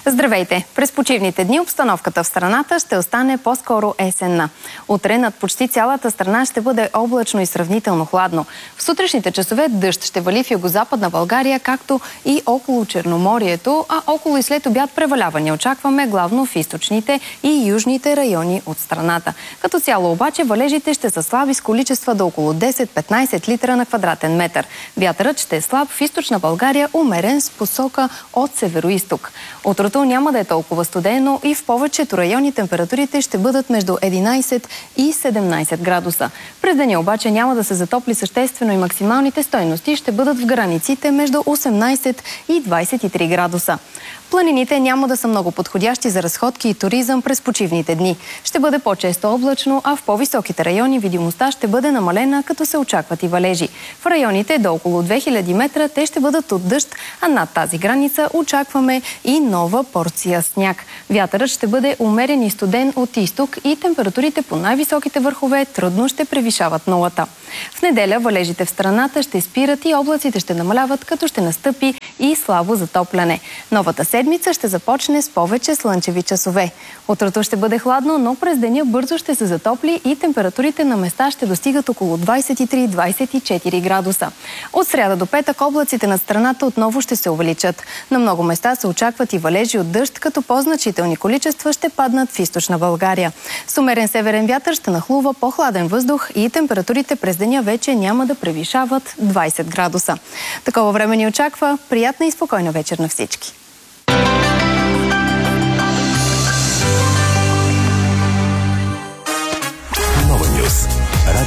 Здравейте! През почивните дни обстановката в страната ще остане по-скоро есенна. Утре над почти цялата страна ще бъде облачно и сравнително хладно. В сутрешните часове дъжд ще вали в югозападна България, както и около Черноморието, а около и след обяд превалявания очакваме главно в източните и южните райони от страната. Като цяло обаче валежите ще са слаби с количества до около 10-15 литра на квадратен метър. Вятърът ще е слаб в източна България, умерен с посока от североизток. Утрото няма да е толкова студено и в повечето райони температурите ще бъдат между 11 и 17 градуса. През деня обаче няма да се затопли съществено и максималните стойности ще бъдат в границите между 18 и 23 градуса. Планините няма да са много подходящи за разходки и туризъм през почивните дни. Ще бъде по-често облачно, а в по-високите райони видимостта ще бъде намалена, като се очакват и валежи. В районите до около 2000 метра те ще бъдат от дъжд, а над тази граница очакваме и нова порция сняг. Вятърът ще бъде умерен и студен от изток и температурите по най-високите върхове трудно ще превишават нулата. В неделя валежите в страната ще спират и облаците ще намаляват, като ще настъпи и слабо затопляне. Новата седмица ще започне с повече слънчеви часове. Утрото ще бъде хладно, но през деня бързо ще се затопли и температурите на места ще достигат около 23-24 градуса. От сряда до петък облаците над страната отново ще се увеличат. На много места се очакват и валежи от дъжд, като по-значителни количества ще паднат в източна България. С умерен северен вятър ще нахлува по-хладен въздух и температурите през деня вече няма да превишават 20 градуса. Такова време ни очаква. Приятна и спокойна вечер на всички!